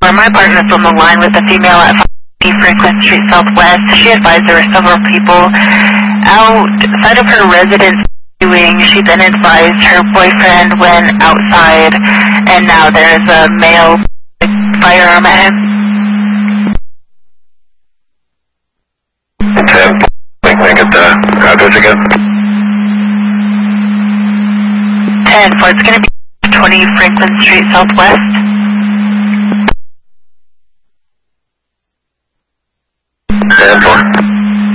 My partner's on the line with a female at 5 Franklin Street Southwest. She advised there were several people outside of her residence doing. She then advised her boyfriend went outside, and now there's a male firearm at him. Okay, can I get the address again? 10-4, it's going to be 20 Franklin Street Southwest. 10-4.